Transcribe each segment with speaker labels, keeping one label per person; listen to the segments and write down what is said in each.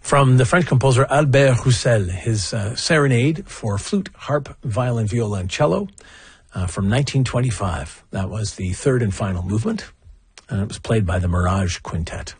Speaker 1: From the French composer Albert Roussel, his Serenade for flute, harp, violin, viola, and cello from 1925. That was the third and final movement, and it was played by the Mirage Quintet.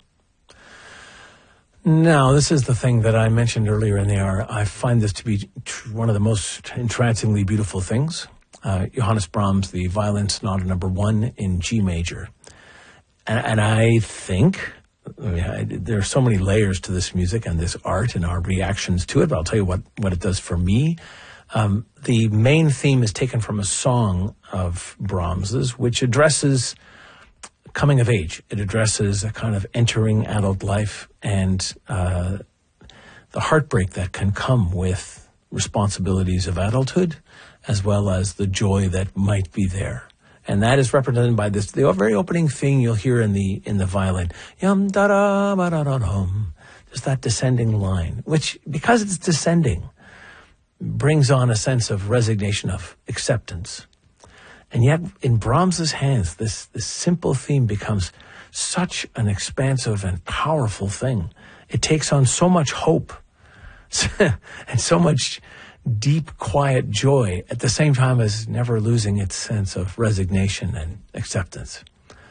Speaker 1: Now, this is the thing that I mentioned earlier in the hour. I find this to be one of the most entrancingly beautiful things. Johannes Brahms, the Violin Sonata No. 1 in G major. And I think there are so many layers to this music and this art and our reactions to it, but I'll tell you what it does for me. The main theme is taken from a song of Brahms's, which addresses coming of age. It addresses a kind of entering adult life and the heartbreak that can come with responsibilities of adulthood, as well as the joy that might be there. And that is represented by this, the very opening thing you'll hear in the violin. Yum da da ba da da dum. Just that descending line, which, because it's descending, brings on a sense of resignation, of acceptance. And yet, in Brahms's hands, this simple theme becomes such an expansive and powerful thing. It takes on so much hope and so much deep, quiet joy at the same time as never losing its sense of resignation and acceptance.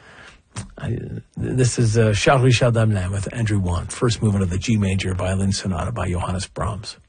Speaker 1: This is Charles Richard Damelin with Andrew Wan, first movement of the G major violin sonata by Johannes Brahms.